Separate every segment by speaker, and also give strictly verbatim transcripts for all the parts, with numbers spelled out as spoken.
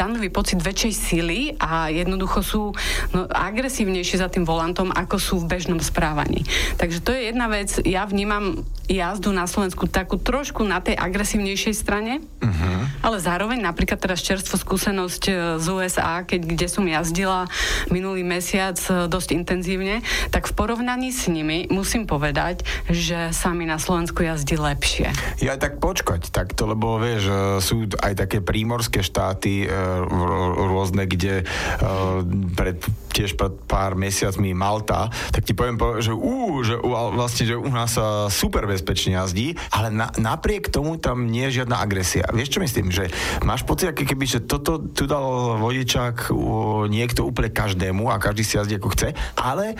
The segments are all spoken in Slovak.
Speaker 1: stanoví pocit väčšej sily a jednoducho sú no, agresívnejšie za tým volantom, ako sú v bežnom správaní. Takže to je jedna vec. Ja vnímam jazdu na Slovensku takú trošku na tej agresívnejšej strane, uh-huh. ale zároveň napríklad teraz čerstvo skúsenosť z ú es á, keď, kde som jazdila minulý mesiac dosť intenzívne, tak v porovnaní s nimi musím povedať, že sa mi na Slovensku jazdí lepšie.
Speaker 2: Ja tak počkať takto, lebo vieš, sú aj také prímorské štáty rôzne, kde pred, tiež pred pár mesiacmi Malta, tak ti poviem, že, ú, že vlastne, že u nás sa super bezpečne jazdí, ale na, napriek tomu tam nie je žiadna agresia. Vieš, čo myslím? Že máš pocit, aký keby, že toto tu dal vodičák niekto úplne každému a každý si jazdí ako chce, ale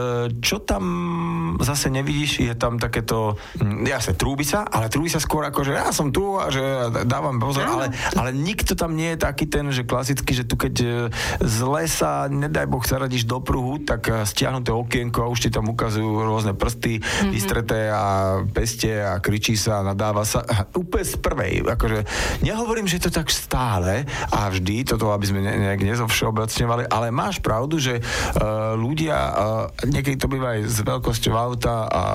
Speaker 2: čo tam zase nevidíš, je tam takéto, jasne, trúbi sa, ale trúbi sa skôr ako, že ja som tu a že dávam pozor, ale, ale nikto tam nie je taký ten, že klasicky, že tu keď z lesa, nedaj Boh, sa radíš do pruhu, tak stiahnuté okienko a už ti tam ukazujú rôzne prsty mm-hmm. vystreté a peste a kričí sa a nadáva sa. Úplne z prvej. Akože nehovorím, že to tak stále a vždy, toto aby sme nejak nezovšeobecňovali, ale máš pravdu, že uh, ľudia, uh, niekedy to býva aj s veľkosťou auta a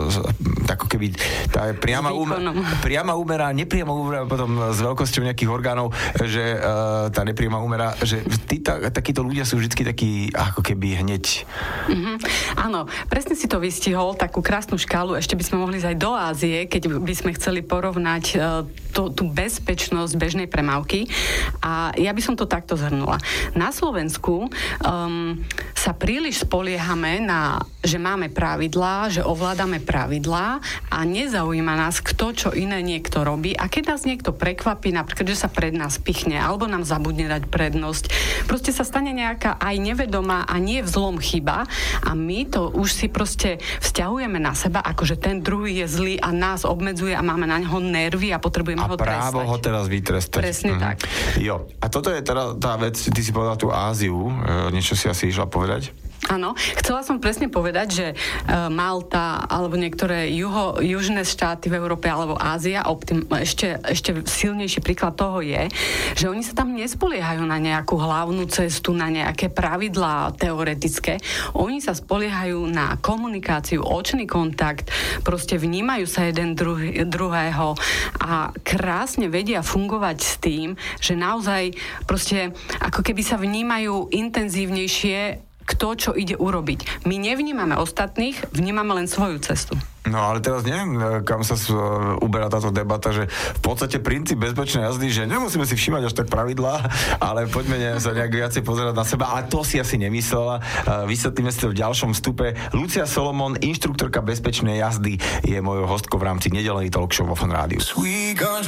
Speaker 2: uh, ako keby tá priama, um, priama úmera, nepriama úmera potom s veľkosťou nejakých orgánov, že uh, tá nepriama úmera, že tí, tá, takíto ľudia sú vždy takí ako keby hneď.
Speaker 1: Mm-hmm. Áno, presne si to vystihol, takú krásnu škálu, ešte by sme mohli ísť aj do Ázie, keď by sme chceli porovnať uh, tú, tú bezpečnosť bežnej premávky. A ja by som to takto zhrnula. Na Slovensku um, sa príliš spoliehame na, že máme pravidlá, že ovládame pravidlá a nezaujíma nás, kto čo iné niekto robí. A keď nás niekto prekvapí, napríklad, že sa pred nás pichne, alebo nám zabudne dať prednosť, proste sa stane nejaká aj nevedomá a nie v zlom chyba a my to už si proste vzťahujeme na seba, akože ten druhý je zlý a nás obmedzuje a máme na neho nervy a potrebujeme
Speaker 2: a
Speaker 1: ho trestať.
Speaker 2: A právo ho teraz vytrestať.
Speaker 1: Presne mhm. tak.
Speaker 2: Jo. A toto je teda tá vec, ty si povedal tú Áziu, e, niečo si asi išla povedať?
Speaker 1: Áno, chcela som presne povedať, že uh, Malta alebo niektoré juho, južné štáty v Európe alebo Ázia, optim, ešte, ešte silnejší príklad toho je, že oni sa tam nespoliehajú na nejakú hlavnú cestu, na nejaké pravidlá teoretické. Oni sa spoliehajú na komunikáciu, očný kontakt, proste vnímajú sa jeden druh- druhého a krásne vedia fungovať s tým, že naozaj proste ako keby sa vnímajú intenzívnejšie kto, čo ide urobiť. My nevnímame ostatných, vnímame len svoju cestu.
Speaker 2: No ale teraz neviem, kam sa uberá táto debata, že v podstate princíp bezpečnej jazdy, že nemusíme si všímať až tak pravidlá, ale poďme ne, sa nejak viacej pozerať na seba. Ale to si asi nemyslela. Vysvetlíme si to v ďalšom vstupe. Lucia Solomon, inštruktorka bezpečnej jazdy, je mojou hostkou v rámci nedelenej talk show vo Fun Rádiu.